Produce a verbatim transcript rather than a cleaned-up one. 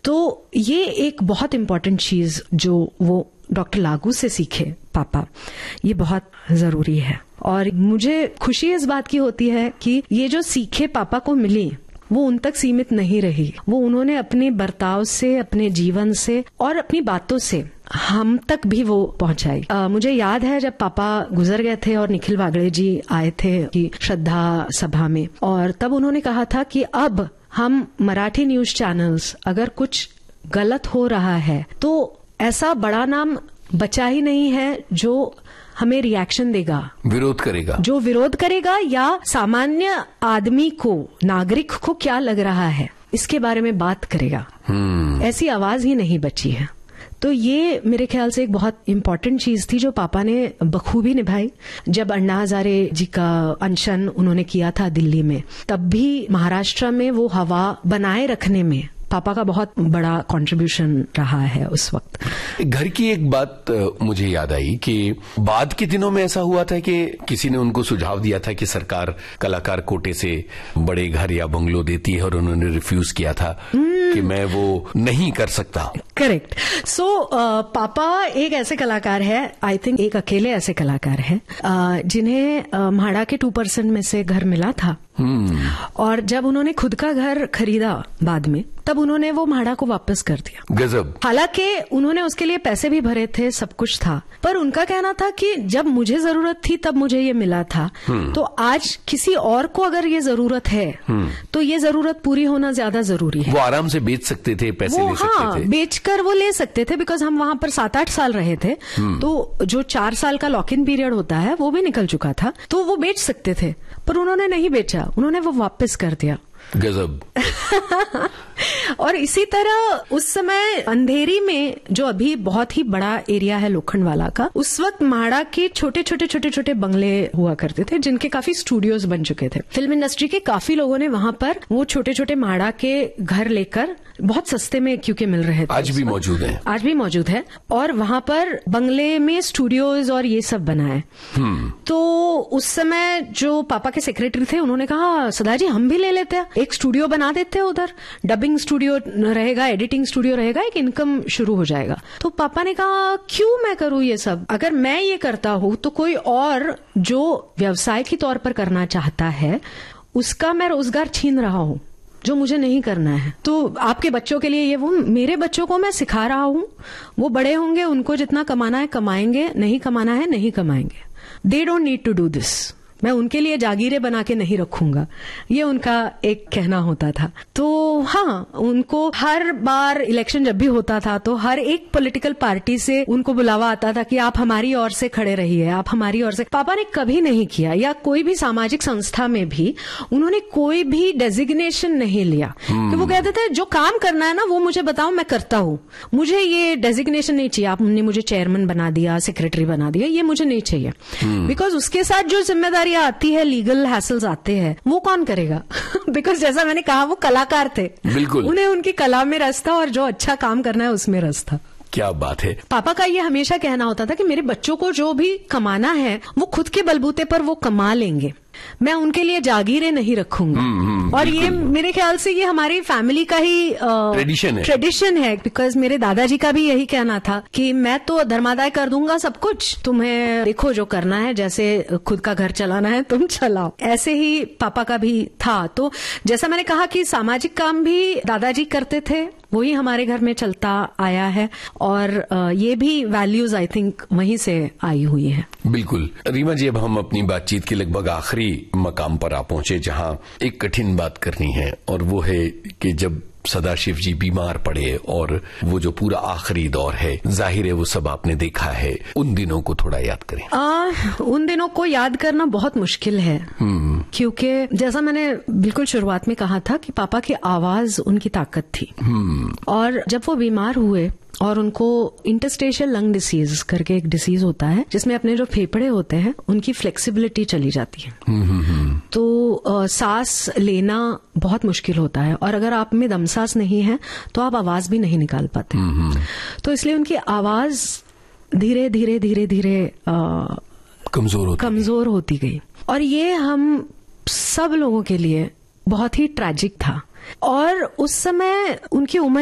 तो ये एक बहुत इम्पोर्टेंट चीज जो वो डॉक्टर लागू से सीखे पापा, ये बहुत जरूरी है। और मुझे खुशी इस बात की होती है कि ये जो सीखे पापा को मिली वो उन तक सीमित नहीं रही, वो उन्होंने अपने बर्ताव से, अपने जीवन से और अपनी बातों से हम तक भी वो पहुंचाई। आ, मुझे याद है जब पापा गुजर गए थे और निखिल वागड़े जी आए थे कि श्रद्धा सभा में, और तब उन्होंने कहा था कि अब हम मराठी न्यूज चैनल्स अगर कुछ गलत हो रहा है तो ऐसा बड़ा नाम बचा ही नहीं है जो हमें रिएक्शन देगा, विरोध करेगा, जो विरोध करेगा या सामान्य आदमी को, नागरिक को क्या लग रहा है इसके बारे में बात करेगा। ऐसी आवाज ही नहीं बची है। तो ये मेरे ख्याल से एक बहुत इम्पोर्टेंट चीज थी जो पापा ने बखूबी निभाई। जब अन्ना हजारे जी का अनशन उन्होंने किया था दिल्ली में, तब भी महाराष्ट्र में वो हवा बनाए रखने में पापा का बहुत बड़ा कंट्रीब्यूशन रहा है उस वक्त। घर की एक बात मुझे याद आई कि बाद के दिनों में ऐसा हुआ था कि किसी ने उनको सुझाव दिया था कि सरकार कलाकार कोटे से बड़े घर या बंगलो देती है और उन्होंने रिफ्यूज किया था कि मैं वो नहीं कर सकता। करेक्ट। सो पापा एक ऐसे कलाकार है, आई थिंक एक अकेले ऐसे कलाकार है uh, जिन्हें uh, म्हाडा के टू परसेंट में से घर मिला था। Hmm. और जब उन्होंने खुद का घर खरीदा बाद में, तब उन्होंने वो म्हाडा को वापस कर दिया। गजब। हालांकि उन्होंने उसके लिए पैसे भी भरे थे, सब कुछ था, पर उनका कहना था कि जब मुझे जरूरत थी तब मुझे ये मिला था। hmm. तो आज किसी और को अगर ये जरूरत है hmm. तो ये जरूरत पूरी होना ज्यादा जरूरी है। वो आराम से बेच सकते थे, पैसे वो, ले सकते हाँ, थे, बेचकर वो ले सकते थे, बिकॉज हम वहां पर सात आठ साल रहे थे। hmm. तो जो चार साल का लॉक इन पीरियड होता है वो भी निकल चुका था, तो वो बेच सकते थे, पर उन्होंने नहीं बेचा, उन्होंने वो वापस कर दिया। गजब। और इसी तरह उस समय अंधेरी में, जो अभी बहुत ही बड़ा एरिया है लोखंडवाला का, उस वक्त म्हाडा के छोटे छोटे छोटे छोटे बंगले हुआ करते थे जिनके काफी स्टूडियोज बन चुके थे। फिल्म इंडस्ट्री के काफी लोगों ने वहां पर वो छोटे छोटे म्हाडा के घर लेकर, बहुत सस्ते में क्योंकि मिल रहे थे, आज भी मौजूद है, आज भी मौजूद है, और वहां पर बंगले में स्टूडियोज और ये सब बना है। तो उस समय जो पापा के सेक्रेटरी थे उन्होंने कहा, सदा जी हम भी ले लेते हैं, एक स्टूडियो बना देते हैं, उधर डबिंग स्टूडियो रहेगा, एडिटिंग स्टूडियो रहेगा, एक इनकम शुरू हो जाएगा। तो पापा ने कहा, क्यों मैं करूं ये सब, अगर मैं ये करता हूं तो कोई और जो व्यवसाय के तौर पर करना चाहता है उसका मैं रोजगार छीन रहा हूं, जो मुझे नहीं करना है। तो आपके बच्चों के लिए ये, वो मेरे बच्चों को मैं सिखा रहा हूं, वो बड़े होंगे, उनको जितना कमाना है कमाएंगे, नहीं कमाना है नहीं कमाएंगे। They don't need to do this. मैं उनके लिए जागीरें बना के नहीं रखूंगा, ये उनका एक कहना होता था। तो हाँ, उनको हर बार इलेक्शन जब भी होता था तो हर एक पॉलिटिकल पार्टी से उनको बुलावा आता था कि आप हमारी ओर से खड़े रहिए, आप हमारी ओर से। पापा ने कभी नहीं किया, या कोई भी सामाजिक संस्था में भी उन्होंने कोई भी डेजिग्नेशन नहीं लिया। hmm. कि वो कहते थे जो काम करना है ना वो मुझे बताओ, मैं करता हूँ, मुझे ये डेजिग्नेशन नहीं चाहिए, आपने मुझे चेयरमैन बना दिया, सेक्रेटरी बना दिया, ये मुझे नहीं चाहिए। Because hmm. उसके साथ जो जिम्मेदारी आती है, लीगल हैसल्स आते हैं, वो कौन करेगा? बिकॉज जैसा मैंने कहा, वो कलाकार थे, बिल्कुल, उन्हें उनकी कला में रस था और जो अच्छा काम करना है उसमें रस था। क्या बात है। पापा का ये हमेशा कहना होता था कि मेरे बच्चों को जो भी कमाना है वो खुद के बलबूते पर वो कमा लेंगे, मैं उनके लिए जागीरें नहीं रखूंगा। hmm, और ये मेरे ख्याल से ये हमारी फैमिली का ही ट्रेडिशन है ट्रेडिशन है बिकॉज मेरे दादाजी का भी यही कहना था कि मैं तो धर्मादाय कर दूंगा सब कुछ, तुम्हें देखो जो करना है, जैसे खुद का घर चलाना है तुम चलाओ। ऐसे ही पापा का भी था। तो जैसा मैंने कहा कि सामाजिक काम भी दादाजी करते थे, वही हमारे घर में चलता आया है, और ये भी वैल्यूज आई थिंक वहीं से आई हुई है। बिल्कुल। रीमा जी, अब हम अपनी बातचीत के लगभग आखिरी मकाम पर आ पहुंचे जहां एक कठिन बात करनी है, और वो है कि जब सदाशिव जी बीमार पड़े और वो जो पूरा आखिरी दौर है, जाहिर है वो सब आपने देखा है, उन दिनों को थोड़ा याद करें। आ, उन दिनों को याद करना बहुत मुश्किल है, क्योंकि जैसा मैंने बिल्कुल शुरुआत में कहा था कि पापा की आवाज उनकी ताकत थी, और जब वो बीमार हुए और उनको इंटरस्टेशियल लंग डिसीज करके एक डिसीज होता है जिसमें अपने जो फेफड़े होते हैं उनकी फ्लेक्सिबिलिटी चली जाती है, तो आ, सांस लेना बहुत मुश्किल होता है, और अगर आप में दम सांस नहीं है तो आप आवाज भी नहीं निकाल पाते। तो इसलिए उनकी आवाज धीरे धीरे धीरे धीरे कमजोर होती कमजोर होती गई, और ये हम सब लोगों के लिए बहुत ही ट्रैजिक था। और उस समय उनकी उम्र